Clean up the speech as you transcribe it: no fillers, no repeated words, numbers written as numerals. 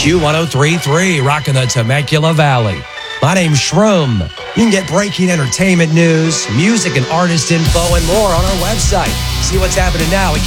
Q1033, rocking the Temecula Valley. My name's Shroom. You can get breaking entertainment news, music and artist info, and more on our website. See what's happening now at